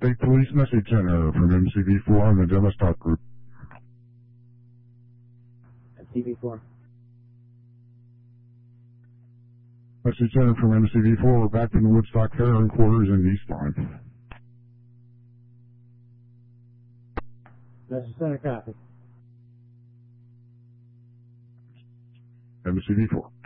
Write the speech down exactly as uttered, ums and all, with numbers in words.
State Police Message Center from M C V four on the Demo Stock Group. M C V four. Message Center from M C V four, we're back from the Woodstock Fair and quarters in East Line. Message Center, copy. M C V four.